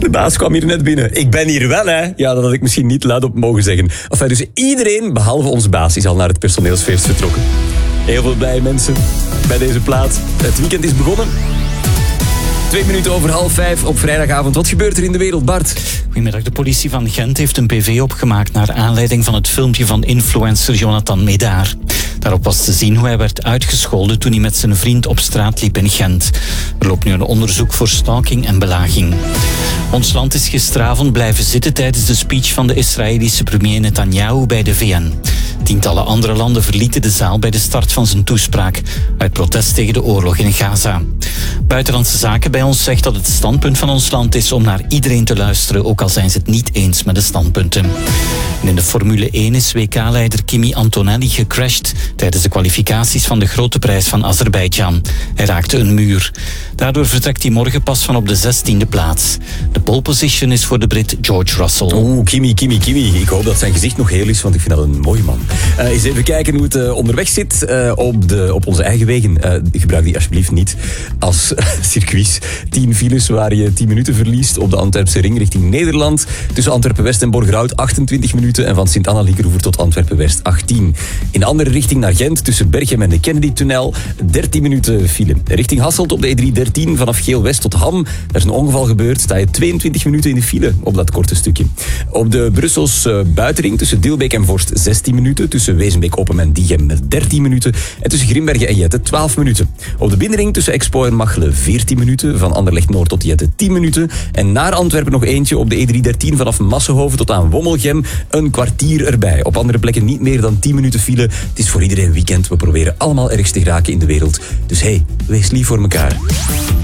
De baas kwam hier net binnen. Ik ben hier wel, hè. Ja, dat had ik misschien niet luid op mogen zeggen. Enfin, dus iedereen, behalve onze baas, is al naar het personeelsfeest vertrokken. Heel veel blije mensen bij deze plaats. Het weekend is begonnen. 2 minuten over 4:30 op vrijdagavond. Wat gebeurt er in de wereld, Bart? Goedemiddag. De politie van Gent heeft een PV opgemaakt naar aanleiding van het filmpje van influencer Jonathan Médard. Daarop was te zien hoe hij werd uitgescholden toen hij met zijn vriend op straat liep in Gent. Er loopt nu een onderzoek voor stalking en belaging. Ons land is gisteravond blijven zitten tijdens de speech van de Israëlische premier Netanyahu bij de VN. Tientallen andere landen verlieten de zaal bij de start van zijn toespraak, uit protest tegen de oorlog in Gaza. Buitenlandse Zaken bij ons zegt dat het standpunt van ons land is om naar iedereen te luisteren, ook al zijn ze het niet eens met de standpunten. En in de Formule 1 is WK-leider Kimi Antonelli gecrashed tijdens de kwalificaties van de Grote Prijs van Azerbeidzjan. Hij raakte een muur. Daardoor vertrekt hij morgen pas van op de 16e plaats. De pole position is voor de Brit George Russell. Oeh, Kimi. Ik hoop dat zijn gezicht nog heel is, want ik vind dat een mooie man. Eens even kijken hoe het onderweg zit op onze eigen wegen. Gebruik die alsjeblieft niet als circuits. 10 files waar je 10 minuten verliest op de Antwerpse ring richting Nederland. Tussen Antwerpen-West en Borgerhout 28 minuten en van Sint-Anna-Liekeroever tot Antwerpen-West 18. In de andere richting naar Gent tussen Berchem en de Kennedy-tunnel 13 minuten file. Richting Hasselt op de E313 vanaf Geel-West tot Ham. Er is een ongeval gebeurd, sta je 22 minuten in de file op dat korte stukje. Op de Brusselse buitenring tussen Dilbeek en Vorst 16 minuten. Tussen Wezenbeek-Oppem en Diegem 13 minuten. En tussen Grimbergen en Jette 12 minuten. Op de binnenring tussen Expo en Machelen 14 minuten. Van Anderlecht-Noord tot Jette 10 minuten. En naar Antwerpen nog eentje op de E313 vanaf Massenhoven tot aan Wommelgem. Een kwartier erbij. Op andere plekken niet meer dan 10 minuten file. Het is voor iedereen weekend. We proberen allemaal ergens te geraken in de wereld. Dus hey, wees lief voor elkaar.